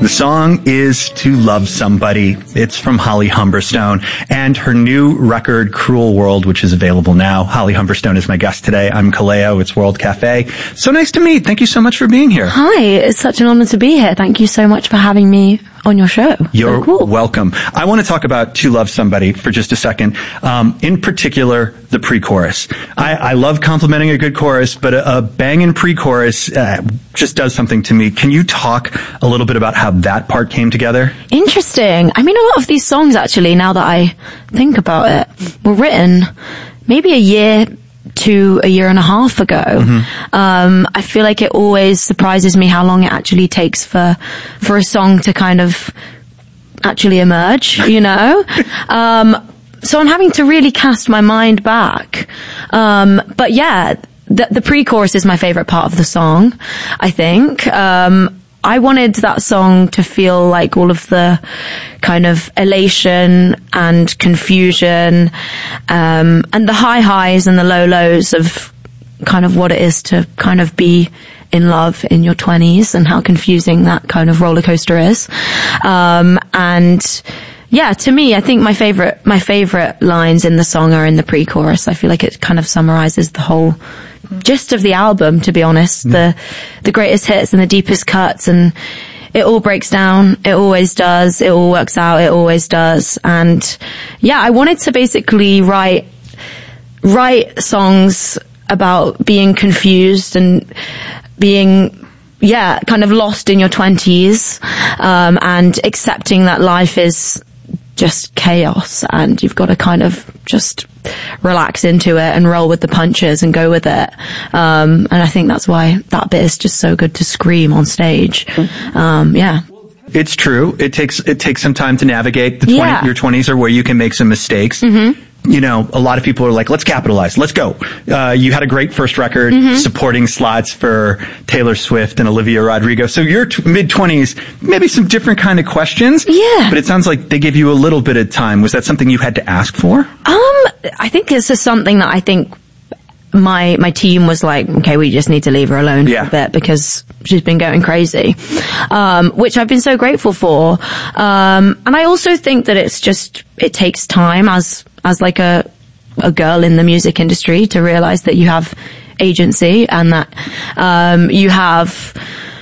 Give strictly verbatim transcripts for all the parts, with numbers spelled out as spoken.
The song is To Love Somebody. It's from Holly Humberstone and her new record, Cruel World, which is available now. Holly Humberstone is my guest today. I'm Kaleo. It's World Cafe. So nice to meet. Thank you so much for being here. Hi, it's such an honor to be here. Thank you so much for having me on your show. You're so cool. welcome. I want to talk about To Love Somebody for just a second. Um, in particular, the pre-chorus. I, I love complimenting a good chorus, but a, a banging pre-chorus uh, just does something to me. Can you talk a little bit about how that part came together? Interesting. I mean, a lot of these songs, actually, now that I think about it, were written maybe a year to a year and a half ago. Mm-hmm. Um, I feel like it always surprises me how long it actually takes for, for a song to kind of actually emerge, you know? um, so I'm having to really cast my mind back. Um, but yeah, the, the pre-chorus is my favorite part of the song, I think. Um, I wanted that song to feel like all of the kind of elation and confusion, um, and the high highs and the low lows of kind of what it is to kind of be in love in your twenties and how confusing that kind of roller coaster is. Um, and yeah, to me, I think my favorite, my favorite lines in the song are in the pre-chorus. I feel like it kind of summarizes the whole gist of the album, to be honest. Mm. The, the greatest hits and the deepest cuts, and it all breaks down. It always does. It all works out. It always does. And yeah, I wanted to basically write, write songs about being confused and being, yeah, kind of lost in your twenties, um, and accepting that life is just chaos and you've got to kind of just relax into it and roll with the punches and go with it. Um, and I think that's why that bit is just so good to scream on stage. Um, yeah. It's true. It takes, it takes some time to navigate the twenty, yeah. your twenties are where you can make some mistakes. Mm-hmm. You know, a lot of people are like, let's capitalize. Let's go. Uh, you had a great first record, mm-hmm. supporting slots for Taylor Swift and Olivia Rodrigo. So your t- mid-twenties, maybe some different kind of questions. Yeah. But it sounds like they gave you a little bit of time. Was that something you had to ask for? Um, I think this is something that I think my, my team was like, okay, we just need to leave her alone yeah. for a bit because she's been going crazy. Um, which I've been so grateful for. Um, and I also think that it's just, it takes time as, as like a, a girl in the music industry to realize that you have agency and that, um, you have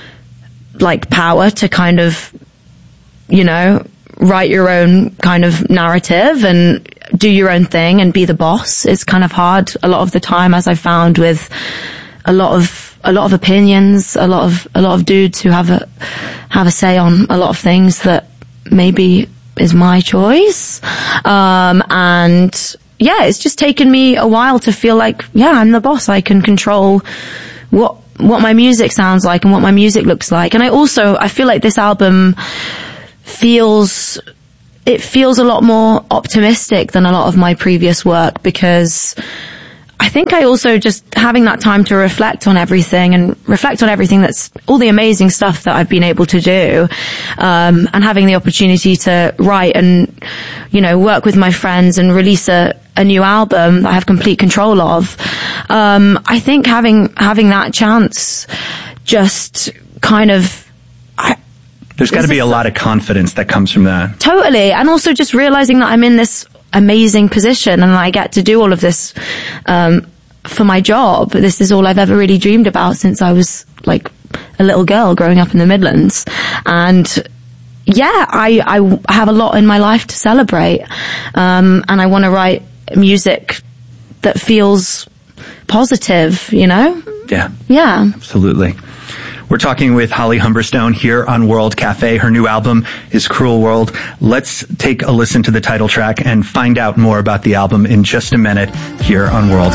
like power to kind of, you know, write your own kind of narrative and do your own thing and be the boss. It's kind of hard a lot of the time, as I found with a lot of, a lot of opinions, a lot of, a lot of dudes who have a, have a say on a lot of things that maybe is my choice. Um, and yeah, it's just taken me a while to feel like, yeah, I'm the boss. I can control what, what my music sounds like and what my music looks like. And I also, I feel like this album feels, it feels a lot more optimistic than a lot of my previous work because I think I also just having that time to reflect on everything and reflect on everything that's all the amazing stuff that I've been able to do, um, and having the opportunity to write and, you know, work with my friends and release a, a new album that I have complete control of. Um, I think having, having that chance just kind of, I, There's got to be a lot of confidence that comes from that. Totally. And also just realizing that I'm in this amazing position and I get to do all of this, um, for my job. This is all I've ever really dreamed about since I was like a little girl growing up in the Midlands. And yeah, I, I have a lot in my life to celebrate. Um, and I want to write music that feels positive, you know? Yeah. Yeah. Absolutely. We're talking with Holly Humberstone here on World Cafe. Her new album is Cruel World. Let's take a listen to the title track and find out more about the album in just a minute here on World